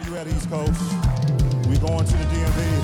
you at East Coast. We going to the DMV.